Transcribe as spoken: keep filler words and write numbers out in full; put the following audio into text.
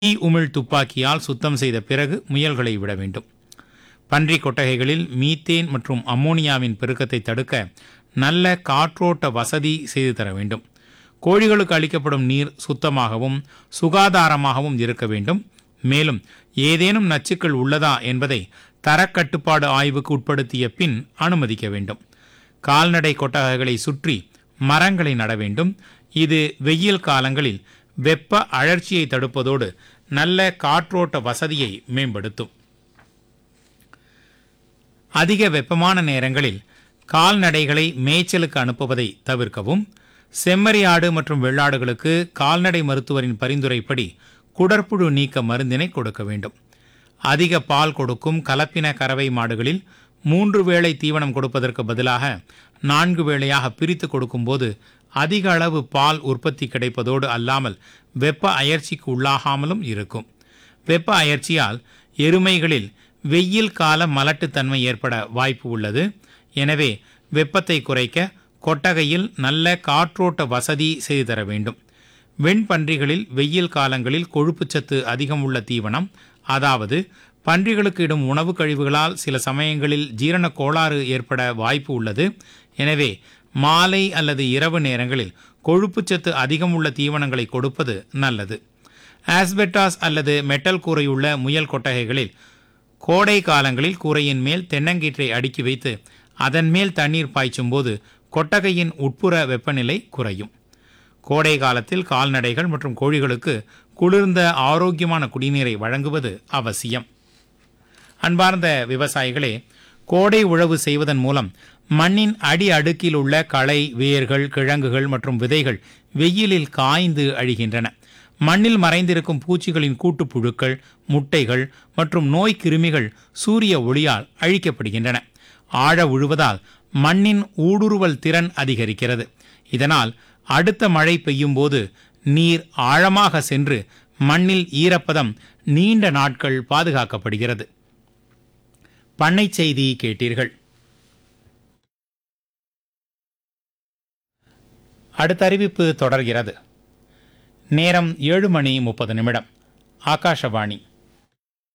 தீ உமிழ் துப்பாக்கியால் சுத்தம் செய்த பிறகு முயல்களை விட வேண்டும். பன்றி கொட்டகைகளில் மீத்தேன் மற்றும் அம்மோனியாவின் பெருக்கத்தை தடுக்க நல்ல காற்றோட்ட வசதி செய்து தர வேண்டும். கோழிகளுக்கு அளிக்கப்படும் நீர் சுத்தமாகவும் சுகாதாரமாகவும் இருக்க வேண்டும். மேலும் ஏதேனும் நச்சுக்கள் உள்ளதா என்பதை தரக்கட்டுப்பாடு ஆய்வுக்கு உட்படுத்திய பின் அனுமதிக்க வேண்டும். கால்நடை கொட்டகைகளை சுற்றி மரங்களை நட வேண்டும். இது வெயில் காலங்களில் வெப்ப அழற்சியை தடுப்பதோடு நல்ல காற்றோட்ட வசதியை மேம்படுத்தும். அதிக வெப்பமான நேரங்களில் கால்நடைகளை மேய்ச்சலுக்கு அனுப்புவதை தவிர்க்கவும். செம்மறியாடு மற்றும் வெள்ளாடுகளுக்கு கால்நடை மருத்துவரின் பரிந்துரைப்படி குடற்புழு நீக்க மருந்தினை கொடுக்க வேண்டும். அதிக பால் கொடுக்கும் கலப்பின கறவை மாடுகளில் மூன்று வேளை தீவனம் கொடுப்பதற்கு பதிலாக நான்கு வேளையாக பிரித்து கொடுக்கும்போது அதிக அளவு பால் உற்பத்தி கிடைப்பதோடு அல்லாமல் வெப்ப அயற்சிக்கு உள்ளாகாமலும் இருக்கும். வெப்ப அயற்சியால் எருமைகளில் வெயில் கால மலட்டுத்தன்மை ஏற்பட வாய்ப்பு உள்ளது. எனவே வெப்பத்தை குறைக்க கொட்டகையில் நல்ல காற்றோட்ட வசதி செய்து தர வேண்டும். வெண்பன்றிகளில் வெயில் காலங்களில் கொழுப்புச்சத்து அதிகம் உள்ள தீவனம், அதாவது பன்றிகளுக்கு இடும் உணவு கழிவுகளால் சில சமயங்களில் ஜீரண கோளாறு ஏற்பட வாய்ப்பு உள்ளது. எனவே மாலை அல்லது இரவு நேரங்களில் கொழுப்புச்சத்து அதிகம் உள்ள தீவனங்களை கொடுப்பது நல்லது. ஆஸ்பெட்டாஸ் அல்லது மெட்டல் கூரையுள்ள முயல் கொட்டகைகளில் கோடை காலங்களில் கூரையின் மேல் தென்னங்கீற்றை அடுக்கி வைத்து அதன் மேல் தண்ணீர் பாய்ச்சும் போது கொட்டகையின் உட்புற வெப்பநிலை குறையும். கோடை காலத்தில் கால்நடைகள் மற்றும் கோழிகளுக்கு குளிர்ந்த ஆரோக்கியமான குடிநீரை வழங்குவது அவசியம். அன்பார்ந்த விவசாயிகளே, கோடை உழவு செய்வதன் மூலம் மண்ணின் அடி அடுக்கில் உள்ள களை, வேர்கள், கிழங்குகள் மற்றும் விதைகள் வெயிலில் காய்ந்து அழிகின்றன. மண்ணில் மறைந்திருக்கும் பூச்சிகளின் கூட்டுப்புழுக்கள், முட்டைகள் மற்றும் நோய் கிருமிகள் சூரிய ஒளியால் அழிக்கப்படுகின்றன. ஆழ உழுவதால் மண்ணின் ஊடுருவல் திறன் அதிகரிக்கிறது. இதனால் அடுத்த மழை பெய்யும் போது நீர் ஆழமாக சென்று மண்ணில் ஈரப்பதம் நீண்ட நாட்கள் பாதுகாக்கப்படுகிறது. பண்ணை செய்தி கேட்டீர்கள். அடுத்த அறிவிப்பு தொடர்கிறது. நேரம் ஏழு மணி முப்பது நிமிடம். ஆகாஷவாணி